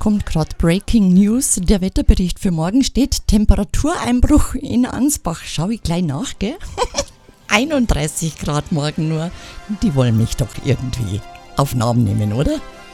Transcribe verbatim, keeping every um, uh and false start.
kommt gerade Breaking News. Der Wetterbericht für morgen steht Temperatureinbruch in Ansbach. Schau ich gleich nach, gell? einunddreißig Grad morgen nur. Die wollen mich doch irgendwie auf den Arm nehmen, oder?